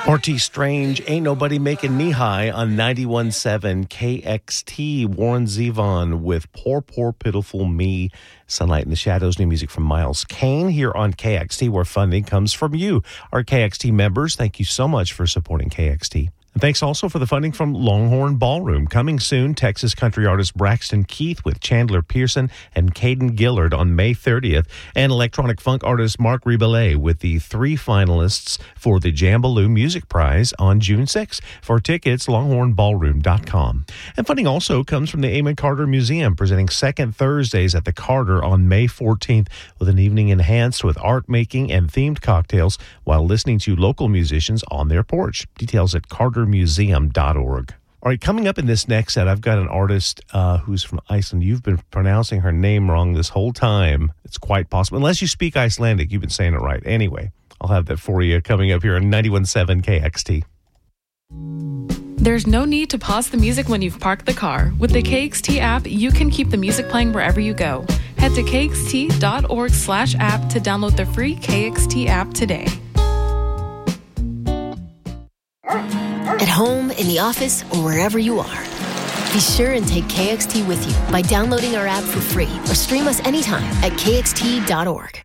RT Strange, Ain't Nobody Making Knee High on 91.7 KXT. Warren Zevon with Poor, Poor, Pitiful Me. Sunlight in the Shadows, new music from Miles Kane here on KXT, where funding comes from you, our KXT members. Thank you so much for supporting KXT. And thanks also for the funding from Longhorn Ballroom. Coming soon, Texas country artist Braxton Keith with Chandler Pearson and Caden Gillard on May 30th, and electronic funk artist Mark Ribellet with the 3 finalists for the Jambaloo Music Prize on June 6th. For tickets, longhornballroom.com. And funding also comes from the Amon Carter Museum, presenting Second Thursdays at the Carter on May 14th with an evening enhanced with art making and themed cocktails while listening to local musicians on their porch. Details at cartermuseum.org. All right, coming up in this next set, I've got an artist who's from Iceland. You've been pronouncing her name wrong this whole time. It's quite possible. Unless you speak Icelandic, you've been saying it right. Anyway, I'll have that for you coming up here on 91.7 KXT. There's no need to pause the music when you've parked the car. With the KXT app, you can keep the music playing wherever you go. Head to kxt.org/app to download the free KXT app today. At home, in the office, or wherever you are, be sure and take KXT with you by downloading our app for free or stream us anytime at kxt.org.